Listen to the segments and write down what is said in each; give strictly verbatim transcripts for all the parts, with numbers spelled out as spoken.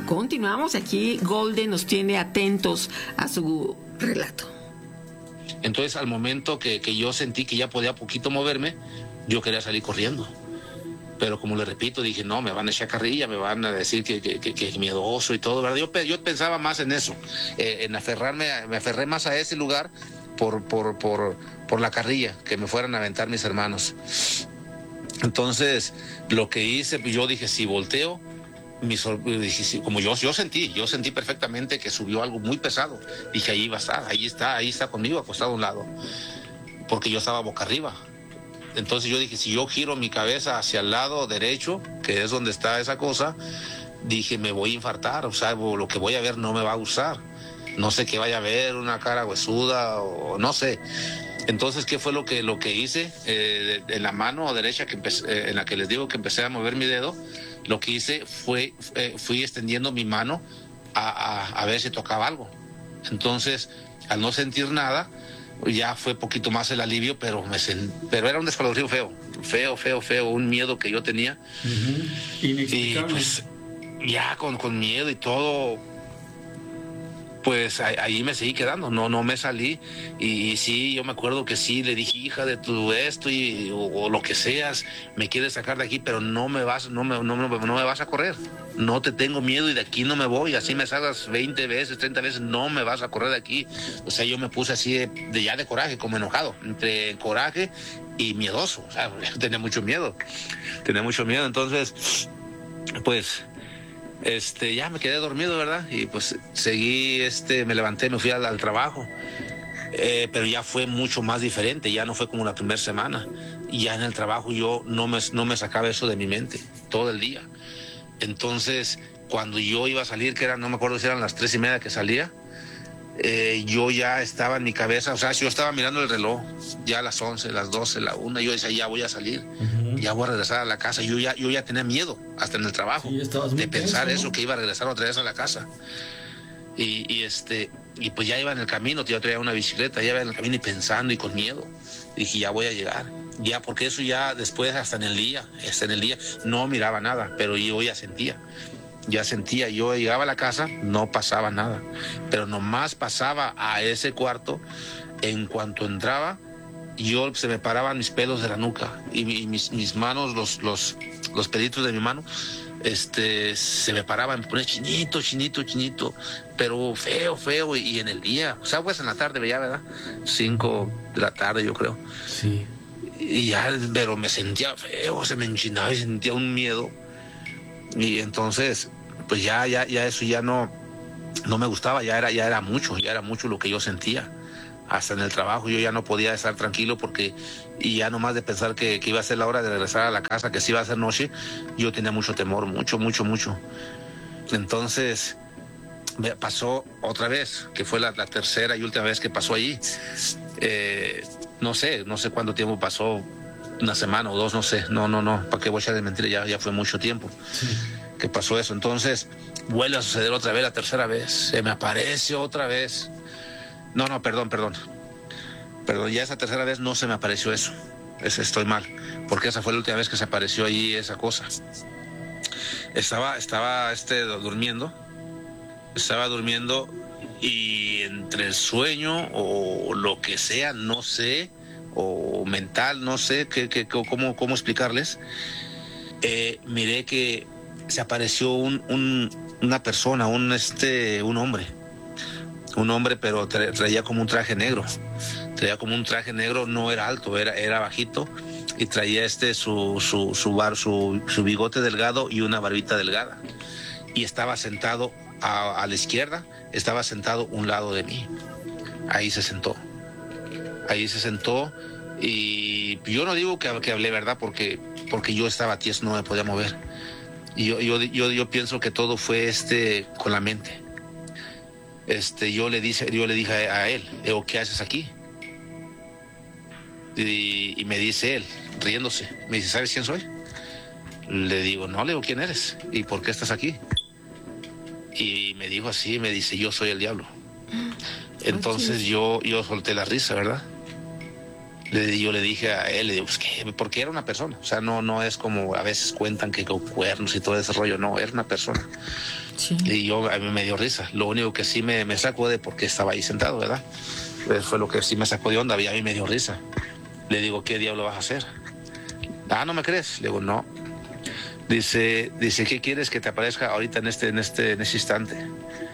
Continuamos aquí. Golden nos tiene atentos a su relato. Entonces, al momento que, que yo sentí que ya podía poquito moverme, yo quería salir corriendo. Pero como le repito, dije, no, me van a echar carrilla, me van a decir que, que, que, que es miedoso y todo, ¿verdad? Yo, yo pensaba más en eso, eh, en aferrarme, me aferré más a ese lugar por, por, por, por la carrilla que me fueran a aventar mis hermanos. Entonces, lo que hice, yo dije, si volteo, mi sor- dije, sí, como yo, yo sentí, yo sentí perfectamente que subió algo muy pesado. Dije, ahí va a estar, ahí está, ahí está conmigo, acostado a un lado, porque yo estaba boca arriba. Entonces yo dije, si yo giro mi cabeza hacia el lado derecho, que es donde está esa cosa, dije, me voy a infartar, o sea, lo que voy a ver no me va a gustar. No sé qué vaya a ver, una cara huesuda o no sé. Entonces, ¿qué fue lo que, lo que hice? Eh, en la mano derecha, que empecé, eh, en la que les digo que empecé a mover mi dedo, lo que hice fue, eh, fui extendiendo mi mano a, a, a ver si tocaba algo. Entonces, al no sentir nada, ya fue poquito más el alivio, pero, me sent... pero era un descalofrío feo, feo, feo, feo, un miedo que yo tenía. Uh-huh. Inexplicable. Y pues, ya con, con miedo y todo, pues ahí, ahí me seguí quedando, no, no me salí. Y, y sí, yo me acuerdo que sí, le dije, hija de tu esto y, o, o lo que seas, me quieres sacar de aquí, pero no me vas, no me, no, no, no me vas a correr. No te tengo miedo y de aquí no me voy. Así me salgas veinte veces, treinta veces, no me vas a correr de aquí. O sea, yo me puse así de, de ya de coraje, como enojado, entre coraje y miedoso. O sea, tenía mucho miedo, tenía mucho miedo. Entonces, pues... Este, ya me quedé dormido, ¿verdad? Y pues seguí, este, me levanté, me fui al, al trabajo. Eh, pero ya fue mucho más diferente, ya no fue como la primera semana. Y ya en el trabajo yo no me, no me sacaba eso de mi mente todo el día. Entonces, cuando yo iba a salir, que eran, no me acuerdo si eran las tres y media que salía, eh, yo ya estaba en mi cabeza, o sea, yo estaba mirando el reloj, ya a las once, las doce, la una, yo decía, ya voy a salir, uh-huh. ya voy a regresar a la casa. Yo ya, yo ya tenía miedo, hasta en el trabajo, sí, de pensar tenso, eso, ¿no? que iba a regresar otra vez a la casa. Y, y este, y pues ya iba en el camino, yo traía una bicicleta, ya iba en el camino y pensando y con miedo. Dije, ya voy a llegar, ya, porque eso ya después, hasta en el día, hasta en el día, no miraba nada, pero yo ya sentía. Ya sentía, yo llegaba a la casa, no pasaba nada, pero nomás pasaba a ese cuarto, en cuanto entraba, yo se me paraban mis pelos de la nuca y, y mis, mis manos, los, los, los pelitos de mi mano, este, se me paraban, me ponía chinito, chinito, chinito, pero feo, feo, y, y en el día, o sea, pues en la tarde veía, ¿verdad? Cinco de la tarde, yo creo. Sí. Y ya, pero me sentía feo, se me enchinaba y sentía un miedo. Y entonces, pues ya, ya, ya eso ya no, no me gustaba, ya era, ya era mucho, ya era mucho lo que yo sentía. Hasta en el trabajo yo ya no podía estar tranquilo porque, y ya nomás de pensar que, que iba a ser la hora de regresar a la casa, que sí iba a ser noche, yo tenía mucho temor, mucho, mucho, mucho. Entonces, me pasó otra vez, que fue la, la tercera y última vez que pasó allí. Eh, no sé, no sé cuánto tiempo pasó, una semana o dos, no sé, no, no, no, para qué voy a echar de mentira, ya, ya fue mucho tiempo sí. que pasó eso. Entonces vuelve a suceder otra vez, la tercera vez, se me aparece otra vez, no, no, perdón, perdón, perdón, ya esa tercera vez no se me apareció eso, es, estoy mal, porque esa fue la última vez que se apareció ahí esa cosa. Estaba, estaba este, durmiendo, estaba durmiendo y entre el sueño o lo que sea, no sé, o mental, no sé qué, qué, cómo, cómo explicarles, eh, miré que se apareció un, un, una persona, un, este, un hombre, un hombre, pero tra, traía como un traje negro, traía como un traje negro, no era alto, era, era bajito, y traía este su, su, su, bar, su, su bigote delgado y una barbita delgada, y estaba sentado a, a la izquierda, estaba sentado un lado de mí, ahí se sentó. Ahí se sentó y yo no digo que, que hablé, ¿verdad? Porque, porque yo estaba tieso, no me podía mover. Y yo, yo, yo, yo pienso que todo fue este con la mente. Este, yo le dije, yo le dije a él, ¿qué haces aquí? Y, y me dice él, riéndose, me dice, ¿sabes quién soy? Le digo, no, le digo, ¿quién eres? ¿Y por qué estás aquí? Y me dijo así, me dice, yo soy el diablo. Entonces yo, yo solté la risa, ¿verdad? Le, yo le dije a él, le digo, pues que, porque era una persona, o sea, no, no es como a veces cuentan que con cuernos y todo ese rollo, no, era una persona. Sí. Y yo, a mí me dio risa, lo único que sí me, me sacó de por qué estaba ahí sentado, ¿verdad? Pues fue lo que sí me sacó de onda, y a mí me dio risa. Le digo, ¿qué diablo vas a hacer? Ah, ¿no me crees? Le digo, no. Dice, dice, ¿qué quieres que te aparezca ahorita en este, en este, en este instante?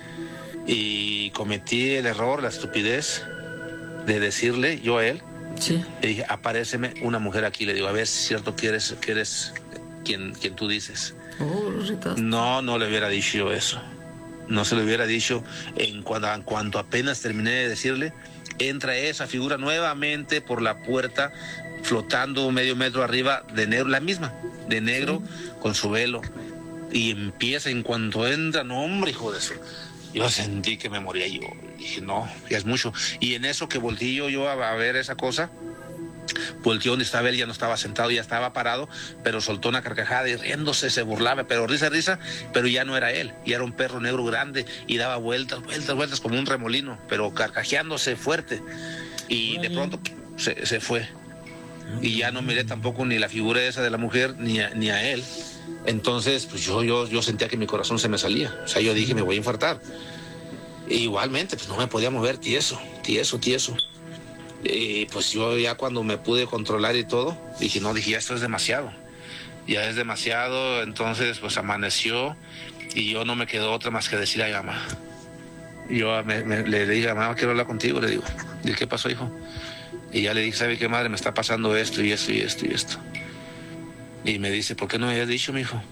Y cometí el error, la estupidez de decirle yo a él, Sí. le dije, aparéceme una mujer aquí. Le digo, a ver si es cierto que eres, que eres quien, quien tú dices. Oh, Rita. No, no le hubiera dicho yo eso. No se lo hubiera dicho. En cuanto, en cuanto apenas terminé de decirle, entra esa figura nuevamente por la puerta, flotando medio metro arriba, de negro, la misma, de negro, sí, con su velo. Y empieza, en cuanto entra, no, hombre, hijo de eso. Yo sentí que me moría yo. Dije, no, ya es mucho. Y en eso que volteé yo, yo a, a ver esa cosa, volteó donde estaba él, ya no estaba sentado, ya estaba parado, pero soltó una carcajada y riéndose, se burlaba, pero risa, risa, pero ya no era él, ya era un perro negro grande y daba vueltas, vueltas, vueltas como un remolino, pero carcajeándose fuerte. Y de pronto se, se fue. Y ya no miré tampoco ni la figura esa de la mujer, ni a, ni a él. Entonces, pues yo, yo, yo sentía que mi corazón se me salía. O sea, yo dije, me voy a infartar. E igualmente, pues no me podía mover, tieso, tieso, tieso. Y pues yo ya cuando me pude controlar y todo, dije, no, dije, ya esto es demasiado. Ya es demasiado, entonces pues amaneció y yo no me quedó otra más que decirle a mi mamá. Yo me, me, le dije, mamá, quiero hablar contigo, le digo. ¿Y qué pasó, hijo? Y ya le dije, ¿sabe qué, madre? Me está pasando esto y esto y esto y esto. Y me dice, ¿por qué no me habías dicho, mijo?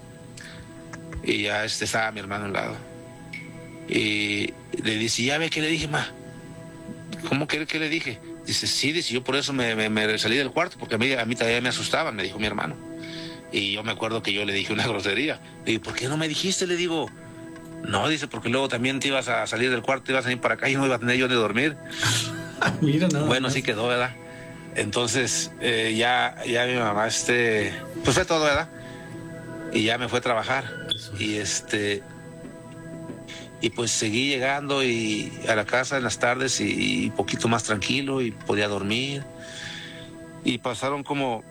Y ya este, estaba mi hermano al lado. Y le dice, ¿ya ve qué le dije, ma? ¿Cómo que qué le dije? Dice, sí, dice, yo por eso me, me, me salí del cuarto, porque a mí, a mí también me asustaban, me dijo mi hermano. Y yo me acuerdo que yo le dije una grosería. Le digo, ¿por qué no me dijiste? Le digo, no, dice, porque luego también te ibas a salir del cuarto, te ibas a ir para acá y no iba a tener yo de dormir. Mira, nada bueno, más. así quedó, ¿verdad? Entonces, eh, ya, ya mi mamá, este, pues fue todo, ¿verdad? Y ya me fue a trabajar. Y este, y pues seguí llegando y a la casa en las tardes y, y poquito más tranquilo y podía dormir. Y pasaron como,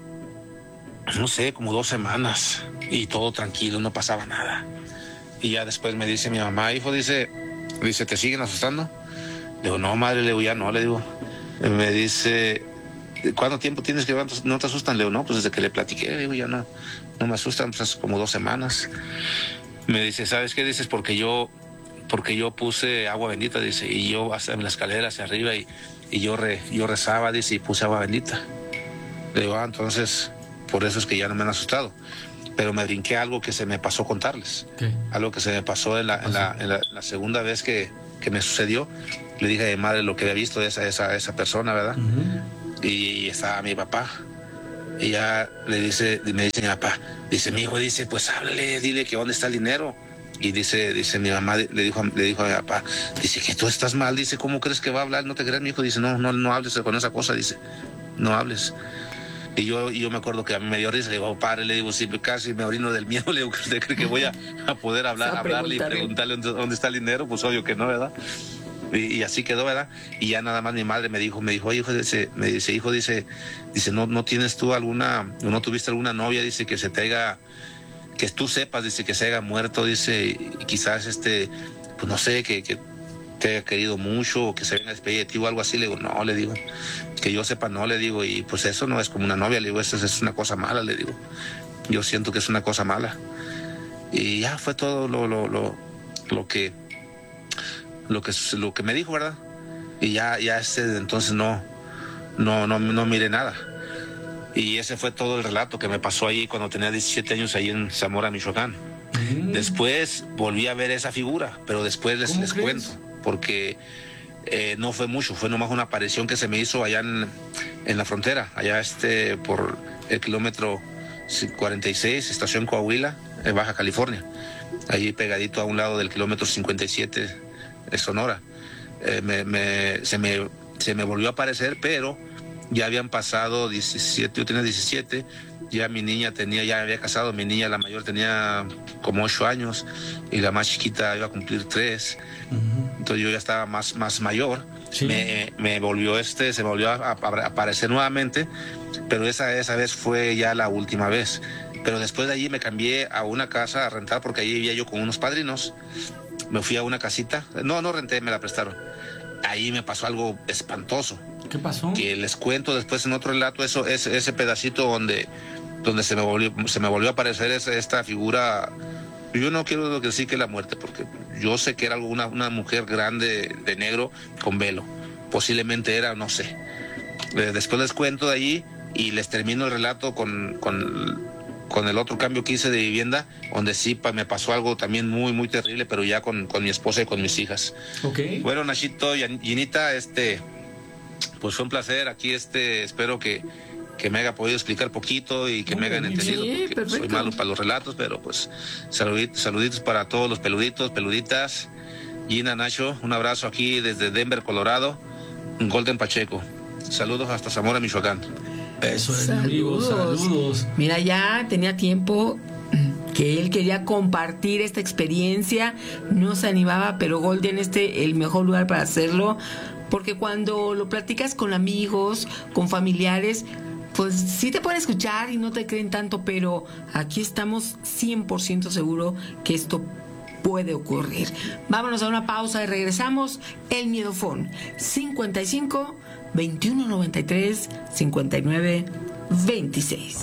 no sé, como dos semanas y todo tranquilo, no pasaba nada. Y ya después me dice mi mamá, hijo, dice, dice, ¿te siguen asustando? Le digo, no, madre, le digo, ya no, le digo. Me dice, ¿cuánto tiempo tienes que no te asustan? Le digo, no, pues desde que le platiqué, le digo, ya no, no me asustan, pues hace como dos semanas. Me dice, ¿sabes qué? Dices, porque yo, porque yo puse agua bendita, dice, y yo hasta en la escalera hacia arriba y, y yo, re, yo rezaba, dice, y puse agua bendita. Le digo, ah, entonces, por eso es que ya no me han asustado. Pero me brinqué algo que se me pasó contarles. ¿Qué? Algo que se me pasó en la, en la, en la, en la segunda vez que, que me sucedió. Le dije a mi madre lo que había visto de esa, esa, esa persona, ¿verdad? Uh-huh. Y estaba mi papá. Y ya le dice, me dice mi papá, dice, mi hijo, dice, pues háblale, dile que dónde está el dinero. Y dice, dice mi mamá, le dijo, le dijo a mi papá, dice que tú estás mal, dice, ¿cómo crees que va a hablar? No te creas, mi hijo, dice, no, no, no hables con esa cosa, dice, no hables. Y yo, y yo me acuerdo que a mí me dio risa, le digo, padre, le digo, sí, casi me orino del miedo, le digo, ¿usted cree que voy a, a poder hablar, a hablarle y preguntarle dónde está el dinero? Pues obvio que no, ¿verdad? Y, y así quedó, ¿verdad? Y ya nada más mi madre me dijo, me dijo, oye, hijo, dice, me dice, hijo, dice, dice, no, no tienes tú alguna, no tuviste alguna novia, dice, que se te haya, que tú sepas, dice, que se haya muerto, dice, y quizás este, pues no sé, que, que te haya querido mucho o que se venga a despedir de ti o algo así. Le digo, no, le digo, que yo sepa, no, le digo, y pues eso no es como una novia, le digo, eso es una cosa mala, le digo, yo siento que es una cosa mala. Y ya fue todo lo, lo, lo, lo que lo que lo que me dijo, ¿verdad? Y ya ya este entonces no no no no miré nada. Y ese fue todo el relato que me pasó ahí cuando tenía diecisiete años ahí en Zamora, Michoacán. Mm. Después volví a ver esa figura, pero después les, les cuento, porque eh, no fue mucho, fue nomás una aparición que se me hizo allá en, en la frontera, allá este por el kilómetro cuarenta y seis, estación Coahuila, en Baja California, ahí pegadito a un lado del kilómetro cincuenta y siete de Sonora. Eh, me, me, se, me, se me volvió a aparecer, pero ya habían pasado diecisiete, yo tenía diecisiete, ya mi niña tenía, ya había casado, mi niña la mayor tenía como ocho años y la más chiquita iba a cumplir tres. Uh-huh. Entonces yo ya estaba más, más mayor Sí. me, me volvió este, se me volvió a, a- a aparecer nuevamente, pero esa, esa vez fue ya la última vez. Pero después de allí me cambié a una casa a rentar porque ahí vivía yo con unos padrinos. Me fui a una casita, no, no renté, me la prestaron. Ahí me pasó algo espantoso, ¿Qué pasó? que les cuento después en otro relato, eso, ese, ese pedacito donde, donde se me volvió, se me volvió a aparecer esa, esta figura. Yo no quiero decir que la muerte, porque yo sé que era una, una mujer grande de negro con velo. Posiblemente era, no sé. Eh, Después les cuento de allí y les termino el relato con, con, con el otro cambio que hice de vivienda, donde sí pa- me pasó algo también muy, muy terrible, pero ya con, con mi esposa y con mis hijas. Ok. Bueno, Nachito y An- Ginita, este, pues fue un placer. Aquí, este, espero que, que me haya podido explicar poquito y que me hayan Muy bien. entendido, Sí, porque soy perfecto. malo para los relatos, pero pues saluditos, saluditos para todos los peluditos, peluditas. Gina, Nacho, un abrazo aquí desde Denver, Colorado. Golden Pacheco. Saludos hasta Zamora, Michoacán. Eso es, amigos. Saludos. Mira, ya tenía tiempo que él quería compartir esta experiencia, no se animaba, pero Golden este el mejor lugar para hacerlo, porque cuando lo platicas con amigos, con familiares, pues sí te pueden escuchar y no te creen tanto, pero aquí estamos cien por ciento seguro que esto puede ocurrir. Vámonos a una pausa y regresamos. El Miedofón cincuenta y cinco, veintiuno noventa y tres, cincuenta y nueve, veintiséis.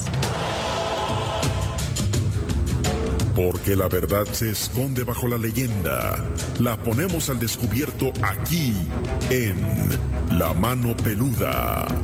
Porque la verdad se esconde bajo la leyenda. La ponemos al descubierto aquí en La Mano Peluda.